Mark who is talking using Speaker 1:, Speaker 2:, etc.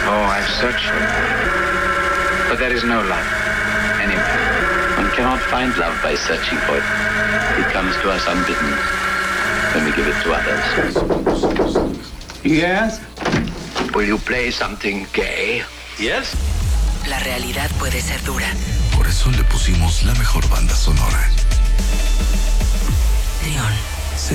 Speaker 1: Oh, I've searched for it. But there is no love anywhere.
Speaker 2: One cannot find love by searching for it. It comes to us unbidden when we give it to others.
Speaker 3: Yes?
Speaker 2: Will you play something gay?
Speaker 4: Yes.
Speaker 5: La realidad puede ser dura.
Speaker 6: Por eso le pusimos la mejor banda sonora.
Speaker 5: Neon.